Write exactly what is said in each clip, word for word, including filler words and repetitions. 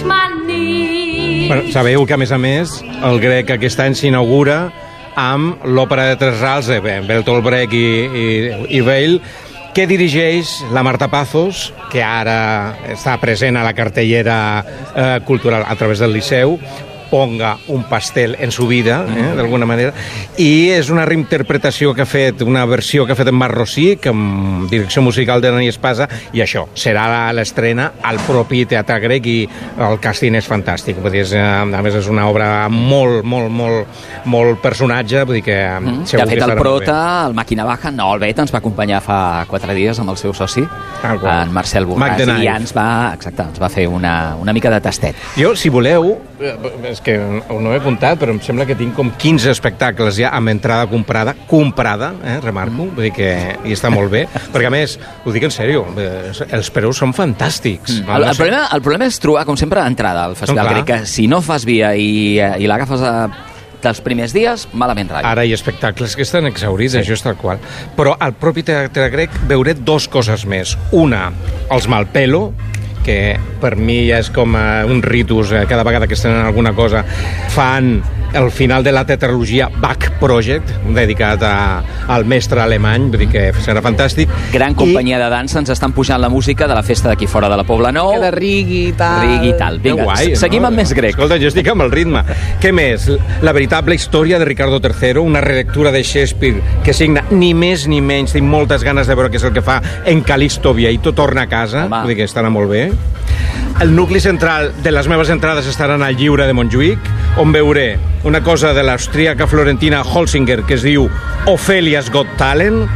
Bueno, sabeu que, a més a més, el grec aquest any s'inaugura amb l'òpera de Tres Rals de Bertolt Brecht i, i, i Weil, que dirigeix la Marta Pazos, que ara està present a la cartellera eh, cultural a través del Liceu, Ponga un pastel en su vida, eh, d'alguna manera, i és una reinterpretació que ha fet, una versió que ha fet en Marc Rosic, amb direcció musical de Dani Espasa, i això, serà l'estrena al propi Teatre Grec, i el càsting és fantàstic. Vull dir, és, a més, és una obra molt, molt, molt, molt personatge, vull dir que mm. segur de fet, que el prota, el Màquina Baja, no, el Bet, ens va acompanyar fa quatre dies amb el seu soci, en Marcel Borràs, i ja ens va, exacte, ens va fer una, una mica de tastet. Jo, si voleu, és que no he apuntat, però em sembla que tinc com quinze espectacles ja amb entrada comprada, comprada, eh, remarco, vull dir que i està molt bé, perquè a més, ho dic en sèrio, els preus són fantàstics. Mm. El, el, problema, el problema és trobar, com sempre, entrada al Festival Grec, que si no fas via i, i l'agafes a dels primers dies, malament ratlla. Ara hi ha espectacles que estan exhaurits, sí. Això és tal qual. Però al propi Teatre Grec veuré dos coses més. Una, els Malpelo, que per mi ja és com un ritus, cada vegada que estenen alguna cosa fan el final de la tetralogia Bach Project, dedicat a, al mestre alemany, vull dir que serà fantàstic. Gran companyia I... de dansa, ens estan pujant la música de la festa d'aquí fora de la Pobla Nou. Que de Rigui i tal. Rigui i tal. Vinga, guai, seguim no? amb més grec. Escolta, jo estic amb el ritme. Què més? La veritable història de Ricardo tercero, una relectura de Shakespeare que signa ni més ni menys, tinc moltes ganes de veure què és el que fa en Calixto Vieito, torna a casa, Home. vull dir que estarà molt bé. El nucli central de les meves entrades estaran al Lliure de Montjuïc, on veuré una cosa de l'austríaca florentina Holsinger que es diu Ophelia's Got Talent,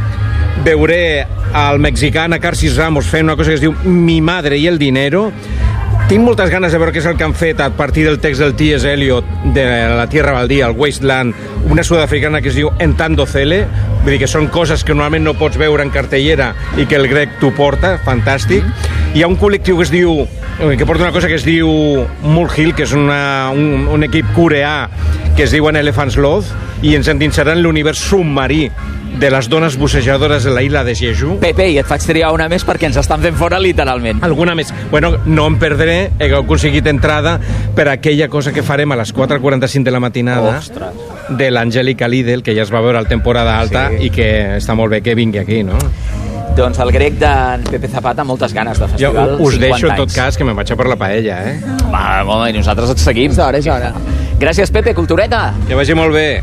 veuré al mexicà Carcis Ramos fent una cosa que es diu Mi Madre y el Dinero. Tinc moltes ganes de veure què és el que han fet a partir del text del T S Eliot de La Tierra Baldía, el Wasteland, una sud-africana que es diu Entando Cele, vull dir que són coses que normalment no pots veure en cartellera i que el grec t'ho porta, fantàstic. Hi ha un col·lectiu que es diu, que porta una cosa que es diu Mulhill, que és una, un, un equip coreà que es diuen Elephant's Loath, i ens endinsaran l'univers submarí de les dones bussejadores de la illa de Jeju. Pepe, i et faig triar una més perquè ens estan fent fora literalment. Alguna més. Bueno, no em perdré, he aconseguit entrada per aquella cosa que farem a les quatre quaranta-cinc de la matinada. Ostres. De l'Angélica Lidl, que ja es va veure a la temporada alta, sí. I que està molt bé que vingui aquí, no? Doncs el grec d'en Pepe Zapata, moltes ganes de festival. Jo us deixo en tot cas que me'n vaig a per la paella, eh? Va, molt bé, i nosaltres et seguim. És hora, és hora. Gràcies, Pepe, cultureta. Que vagi molt bé.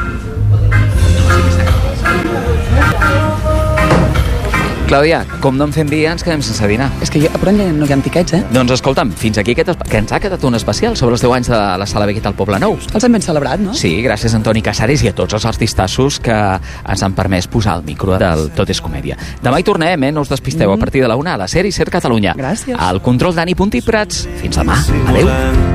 Clàudia, com no en fem dia, ens quedem sense dinar. És que jo, però no hi ha tiquets, eh? Doncs escolta'm, fins aquí aquest que ens ha quedat un especial sobre els deu anys de la Sala Beguet al Poble Nou. Els hem ben celebrat, no? Sí, gràcies a Antoni Casares i a tots els artistassos que ens han permès posar el micro del Tot és Comèdia. Demà hi tornem, eh? No us despisteu, mm. a partir de la una a la sèrie Ser Catalunya. Gràcies. Al control Dani Puntí Prats. Fins demà. Adéu.